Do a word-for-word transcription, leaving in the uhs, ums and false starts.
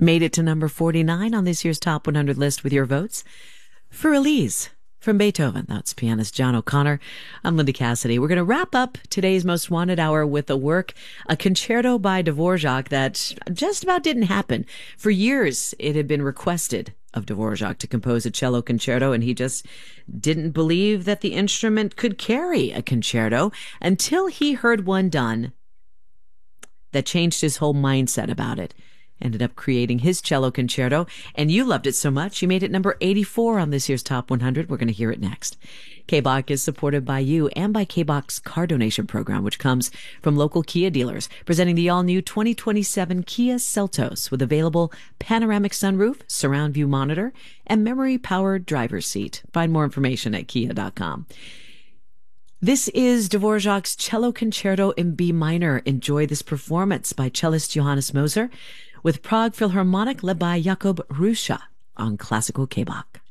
Made it to number forty-nine on this year's Top one hundred list with your votes for Elise from Beethoven. That's pianist John O'Connor. I'm Linda Cassidy. We're going to wrap up today's Most Wanted Hour with a work, a concerto by Dvorak that just about didn't happen. For years, it had been requested of Dvorak to compose a cello concerto, and he just didn't believe that the instrument could carry a concerto until he heard one done that changed his whole mindset about it. Ended up creating his cello concerto, and you loved it so much you made it number eighty-four on this year's Top one hundred. We're going to hear it next. K B O C is supported by you and by K B O C's car donation program, which comes from local Kia dealers, presenting the all-new twenty twenty-seven Kia Seltos with available panoramic sunroof, surround view monitor, and memory-powered driver's seat. Find more information at kia dot com. This is Dvorak's Cello Concerto in B minor. Enjoy this performance by cellist Johannes Moser with Prague Philharmonic led by Jakub Ruscha on Classical K B O C.